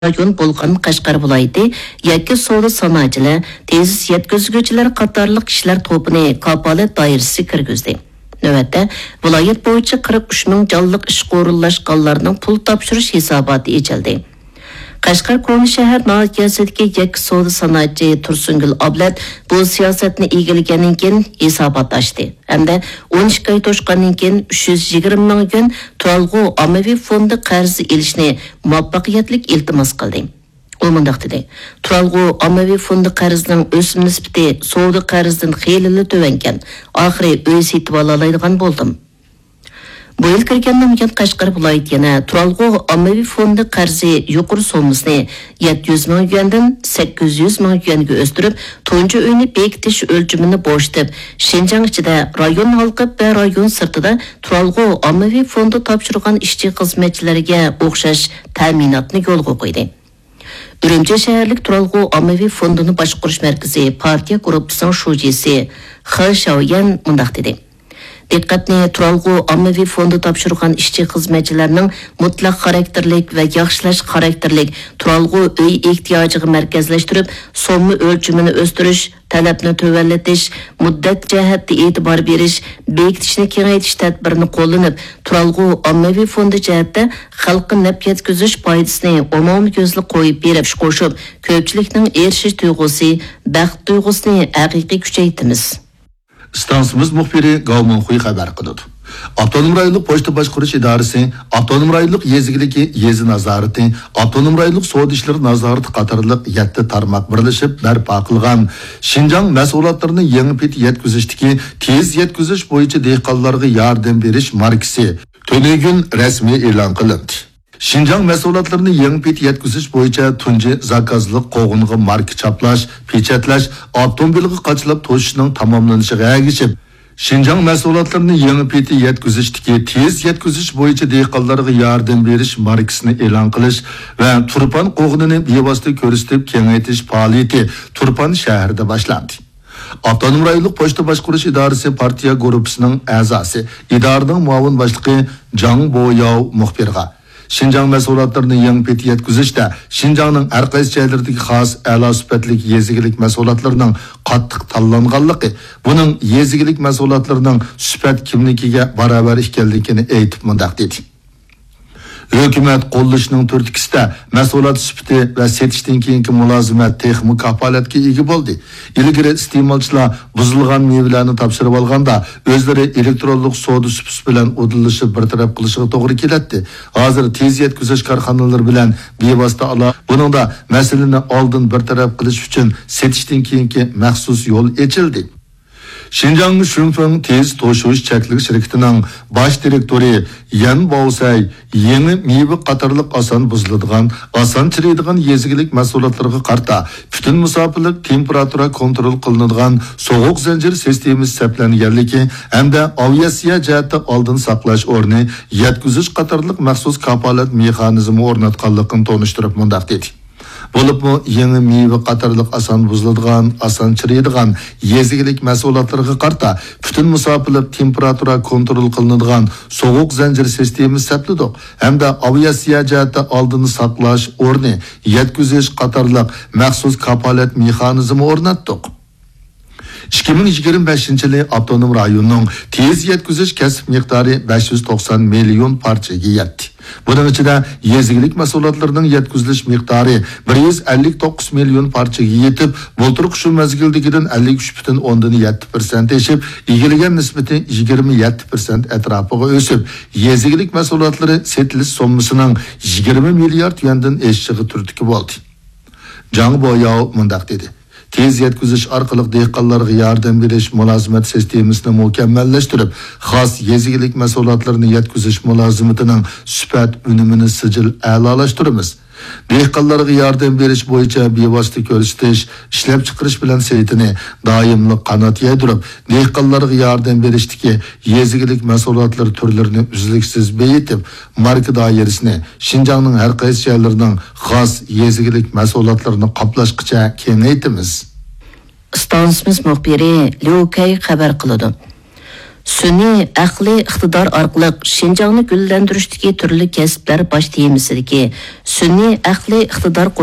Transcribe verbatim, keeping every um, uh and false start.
rayon bo'lgan Qashqar viloyati yakka savdo sanoatchilar, tezis yetkazuvchilar qatorliq kishilar to'pini kapolat doirasiga kirgizdi. Navbatda viloyat bo'yicha qirq uch ming jonliq ish o'rinlashganlarning pul topshirish hisoboti ochildi. Qashqar Qo'ni shahar markazidagi yakka savdo sanoatchi Tursungul Ablat bu siyosatni egallagandan keyin hisobot ochdi. Hamda o'n ikki oy to'shqandan keyin uch yuz yigirma ming yuan Turalg'u ommaviy fondi qarzi olishni muvaffaqiyatli iltimos qildi. U mundaq dedi: Turalg'u ommaviy fondi qarzining o'sim nisbati savdo qarzidan xeyli to'vangan. Oxiri uy setib ola oladigan bo'ldim. Bu yil kirgandan keyin Qashqar viloyati yana Turalg'u ommaviy fondi qarzi yuqori sommasini yetti yuz ming yuandan sakkiz yuz ming yuanga o'stirib, tunji uyni bekitish o'lchimini bo'shatib, Shinjang ichida rayon halqi va rayon sirtida Turalg'u ommaviy fondi topshirgan ishchi xizmatchilariga o'xshash ta'minotni yo'lga qo'ydi. Urumchi shaharlik Turalg'u ommaviy fondini boshqarish markazi partiya guruhining shujisi He Shaoyan mundaq dedi: Diqqatni Turalg'u ommaviy fondi topshirgan ishchi xizmatchilarning mutlaq xarakterlik va yaxshilash xarakterlik Turalg'u uy ehtiyojiga markazlashtirib, somma o'lchimini o'stirish, talabni tuvallatish, muddat jihatda e'tibor berish, bekitishni kengaytirish tadbirini qo'llanib, Turalg'u ommaviy fondi jihatda xalqqa naf yetkazish foydasini umumiy ko'zli qo'yib berib qo'shib, ko'pchilikning erishish tuyg'usi, baxt tuyg'usini haqiqiy kuchaytiramiz. Stansimiz muxbiri Gavman Xuy xabar qildi. Avtonom rayonlik pochta boshqarish idorasi, avtonom rayonlik yezigiligi yezi nazorati, avtonom rayonlik savdo ishlari nazorati qatorliq yetti tarmoq birlashib barpo qilgan Shinjang mas'uliyatlarini yangi pet yetkazishdagi tez yetkazish bo'yicha dehqonlarga yordam berish markasi to'nigun rasmiy e'lon qilindi. Shinjang mas'uliyatlarini yangi pet yetkazish bo'yicha tunji zakazliq qo'g'inga marka chaplash, pechatlash, avtomobilga qachilab to'shishning tamomlanishiga ergishib, Shinjang mas'uliyatlarini yangi pet yetkazishdagi tez yetkazish bo'yicha dehqonlarga yordam berish markasini e'lon qilish va Turpan qo'g'inini bevosita ko'rsatib kengaytirish faoliyati Turpan shahrida boshlandi. Avtonom rayonlik pochta boshqarish idorasi partiya guruhining a'zosi, idoraning muavin boshlig'i Jang Boyao muxbirga Shinjang mas'uliyatlarini yangi pet yetkazishda Shinjangning har qaysi joylaridagi xos a'lo sifatli yezigilik mas'uliyatlarining qattiq tanlanganligi, buning yezigilik mas'uliyatlarining sifat kimligiga barobar ekanligini aytib mundaq dedi. Hukumat qo'llashining turtkisida mas'uliyat sifati va setishdan keyingi mulozimat texnik kafolatga ega bo'ldi. Ilgari iste'molchilar buzilgan mevalarni topshirib olganda o'zlari elektronlik savdo sifati bilan o'dillashib bir taraf qilishiga to'g'ri keladi. Hozir tez yetkazish korxonalari bilan bevosita aloqa. Buningda masalani oldin bir taraf qilish uchun setishdan keyingi maxsus yo'l ochildi. Shinjang Shunfeng tez to'shish cheklik shirkatining bosh direktori Yan Baosay yangi meva qatorliq oson buziladigan, oson chiriydigan yezigilik mas'uliyatlarga qarta butun musofirlik temperatura kontrol qilinadigan sovuq zanjir sistemasi saqlanganligi hamda aviatsiya jihatda oldin saqlash o'rni yetkazish qatorliq maxsus kafolat mexanizmi o'rnatganligini tonishtirib mundaq dedi. Bo'libmi yangi meva qatorliq oson buziladigan, oson chiriydigan yezigilik mas'uliyatlarga qarta butun musofirlik temperatura kontrol qilinadigan sovuq zanjir sistemasi saqladi hamda aviatsiya jihatda oldin saqlash o'rni yetkazish qatorliq maxsus kafolat mexanizmi o'rnatdik. ikki ming yigirma beshinchi yil avtonom rayonning tez yetkazish kasb miqdori besh yuz to'qson million parchaga yetdi. Buning ichida yezigilik mas'uliyatlarining yetkazilish miqdori bir yuz ellik to'qqiz million parchaga yetib, bo'ltirq shu mazgildagidan ellik uch butun o'ndan yetti foiz eshib, egilagan nisbati yigirma yetti foiz atrofiga o'sib, yezigilik mas'uliyatlari setilish sommasining yigirma milliard yuandan eshishi turtki bo'ldi. Jang Boyao mundaq dedi: Tez yetkazish orqali dehqonlarga yordam berish mulozimat sistemasini mukammallashtirib, xos yezigilik mas'uliyatlarini yetkazish mulozimatining sifat unumini sijil a'lolashtiramiz. Dehqonlarga yordam berish bo'yicha bevosita ko'rsatish, ishlab chiqarish bilan saytini doimli qanot yaydirib, dehqonlarga yordam berishdagi yezigilik mas'uliyatlari turlarini uzluksiz beyitib, marka doirasini Shinjangning har qaysi joylarining xos yezigilik mas'uliyatlarini qoplashgacha kengaytamiz. Stansimiz muxbiri Liu Kay xabar qildi. Sun'iy aqliy iqtidor orqali Şinjanni gullantirishdagi turli kasblar bosh temisidagi sun'iy aqliy iqtidor